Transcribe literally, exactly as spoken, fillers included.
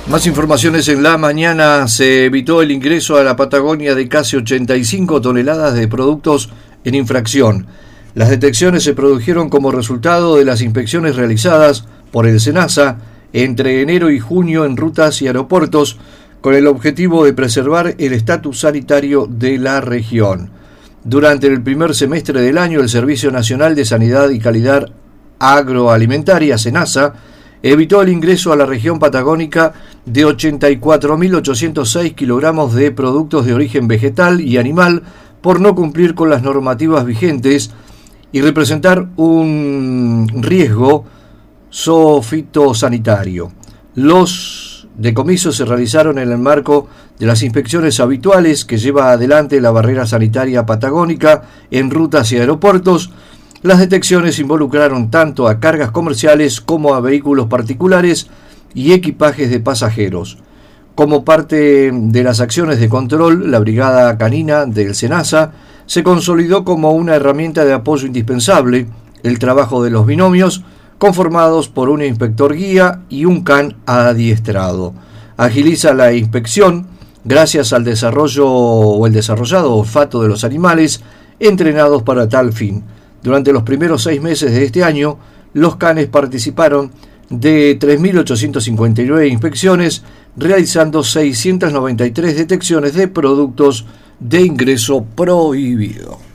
Más informaciones en la mañana. Se evitó el ingreso a la Patagonia de casi ochenta y cinco toneladas de productos en infracción. Las detecciones se produjeron como resultado de las inspecciones realizadas por el SENASA entre enero y junio en rutas y aeropuertos, con el objetivo de preservar el estatus sanitario de la región. Durante el primer semestre del año, el Servicio Nacional de Sanidad y Calidad Agroalimentaria, SENASA, evitó el ingreso a la región patagónica de ochenta y cuatro mil ochocientos seis kilogramos de productos de origen vegetal y animal por no cumplir con las normativas vigentes y representar un riesgo zoofitosanitario. Los decomisos se realizaron en el marco de las inspecciones habituales que lleva adelante la barrera sanitaria patagónica en rutas y aeropuertos. Las detecciones involucraron tanto a cargas comerciales como a vehículos particulares y equipajes de pasajeros. Como parte de las acciones de control, la Brigada Canina del SENASA se consolidó como una herramienta de apoyo indispensable. El trabajo de los binomios, conformados por un inspector guía y un can adiestrado, agiliza la inspección gracias al desarrollo o el desarrollado olfato de los animales entrenados para tal fin. Durante los primeros seis meses de este año, los canes participaron de tres mil ochocientas cincuenta y nueve inspecciones, realizando seiscientas noventa y tres detecciones de productos de ingreso prohibido.